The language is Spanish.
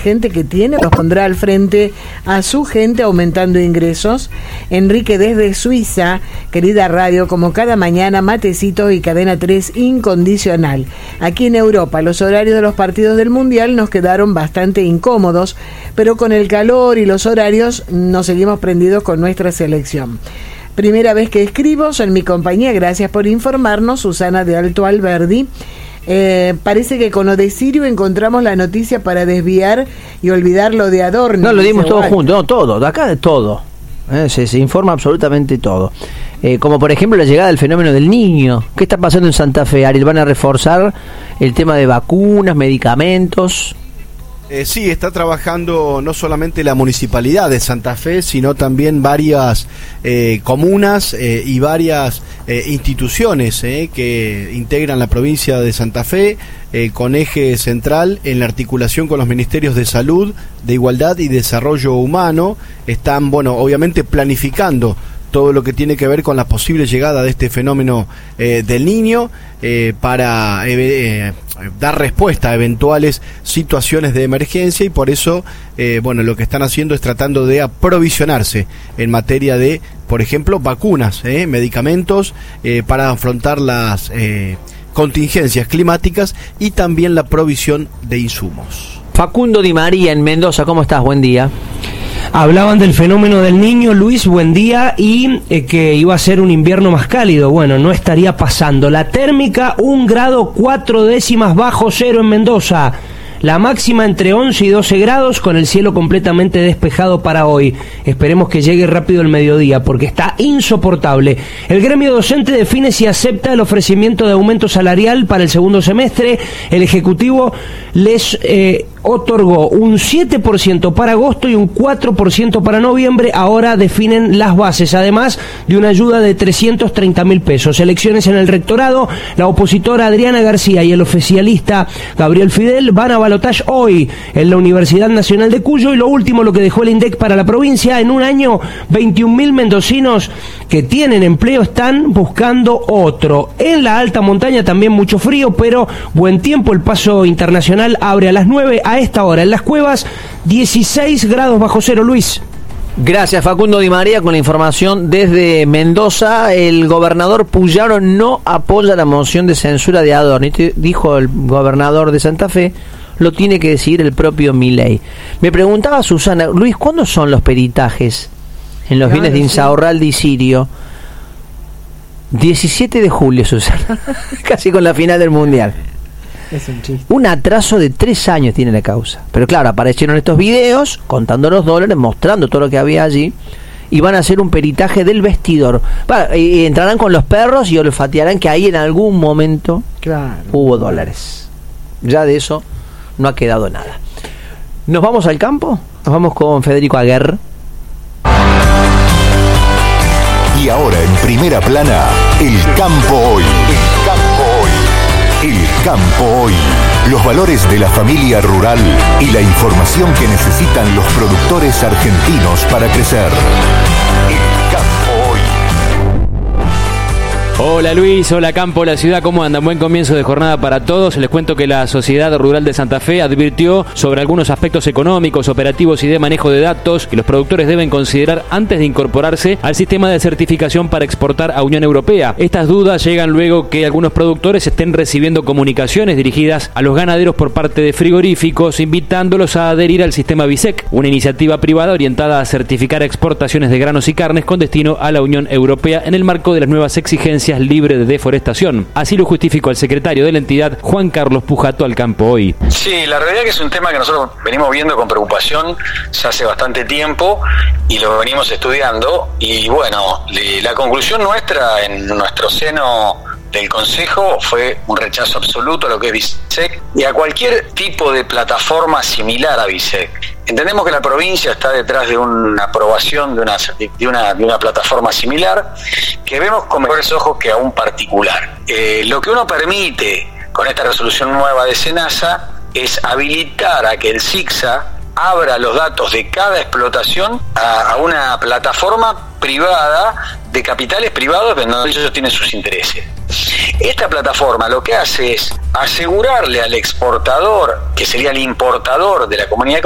gente que tiene, los pondrá al frente a su gente aumentando ingresos. Enrique desde Suiza, querida radio, como cada mañana, matecitos y Cadena 3 incondicional. Aquí en Europa los horarios de los partidos del Mundial nos quedaron bastante incómodos, pero con el calor y los horarios nos seguimos prendidos con nuestra selección. Primera vez que escribo, son mi compañía, gracias por informarnos. Susana de Alto Alberdi. Parece que con Odesirio encontramos la noticia para desviar y olvidar lo de Adorno. No, lo dimos todo junto, no, todo, de acá de todo. Se informa absolutamente todo. Como por ejemplo la llegada del fenómeno del niño. ¿Qué está pasando en Santa Fe, Ariel? ¿Van a reforzar el tema de vacunas, medicamentos? Sí, está trabajando no solamente la Municipalidad de Santa Fe, sino también varias comunas y varias instituciones que integran la provincia de Santa Fe, con eje central en la articulación con los Ministerios de Salud, de Igualdad y Desarrollo Humano. Están, obviamente planificando todo lo que tiene que ver con la posible llegada de este fenómeno del niño para dar respuesta a eventuales situaciones de emergencia, y por eso lo que están haciendo es tratando de aprovisionarse en materia de, por ejemplo, vacunas, medicamentos para afrontar las contingencias climáticas, y también la provisión de insumos. Facundo Di María en Mendoza, ¿cómo estás? Buen día. Hablaban del fenómeno del niño, Luis, buen día, y que iba a ser un invierno más cálido. Bueno, no estaría pasando. La térmica 1 grado 4 décimas bajo cero en Mendoza. La máxima entre 11 y 12 grados, con el cielo completamente despejado para hoy. Esperemos que llegue rápido el mediodía, porque está insoportable. El gremio docente define si acepta el ofrecimiento de aumento salarial para el segundo semestre. El Ejecutivo les otorgó un 7% para agosto y un 4% para noviembre. Ahora definen las bases, además de una ayuda de 330.000 pesos. Elecciones en el rectorado. La opositora Adriana García y el oficialista Gabriel Fidel van a balotaje hoy en la Universidad Nacional de Cuyo. Y lo último, lo que dejó el INDEC para la provincia: en un año 21.000 mendocinos que tienen empleo están buscando otro. En la alta montaña también mucho frío, pero buen tiempo. El paso internacional abre a las 9. A esta hora en las Cuevas 16 grados bajo cero. Luis. Gracias, Facundo Di María, con la información desde Mendoza. El gobernador Puyaro no apoya la moción de censura de Adorno, dijo el gobernador de Santa Fe. Lo tiene que decidir el propio Milei. Me preguntaba Susana, Luis, ¿cuándo son los peritajes en los bienes de Insaurralde y Sirio? 17 de julio, Susana. Casi con la final del Mundial. Es un chiste. Un atraso de 3 años tiene la causa. Pero claro, aparecieron estos videos contando los dólares, mostrando todo lo que había allí, y van a hacer un peritaje del vestidor. Y entrarán con los perros y olfatearán que ahí en algún momento hubo dólares. Ya de eso no ha quedado nada. ¿Nos vamos al campo? Nos vamos con Federico Aguerre. Y ahora en primera plana, el campo hoy. El campo hoy. El campo hoy. Los valores de la familia rural y la información que necesitan los productores argentinos para crecer. El campo hoy. Hola Luis, hola campo, hola ciudad, ¿cómo andan? Buen comienzo de jornada para todos. Les cuento que la Sociedad Rural de Santa Fe advirtió sobre algunos aspectos económicos, operativos y de manejo de datos que los productores deben considerar antes de incorporarse al sistema de certificación para exportar a Unión Europea. Estas dudas llegan luego que algunos productores estén recibiendo comunicaciones dirigidas a los ganaderos por parte de frigoríficos, invitándolos a adherir al sistema BISEC, una iniciativa privada orientada a certificar exportaciones de granos y carnes con destino a la Unión Europea en el marco de las nuevas exigencias libre de deforestación. Así lo justificó el secretario de la entidad, Juan Carlos Pujato, al campo hoy. Sí, la realidad es que es un tema que nosotros venimos viendo con preocupación ya hace bastante tiempo y lo venimos estudiando, y bueno, la conclusión nuestra en nuestro seno del Consejo fue un rechazo absoluto a lo que es BISEC y a cualquier tipo de plataforma similar a BISEC. Entendemos que la provincia está detrás de una aprobación de una plataforma similar que vemos con mejores ojos que a un particular. Lo que uno permite con esta resolución nueva de SENASA es habilitar a que el SICSA abra los datos de cada explotación a una plataforma privada de capitales privados donde ellos tienen sus intereses. Esta plataforma lo que hace es asegurarle al exportador, que sería el importador de la comunidad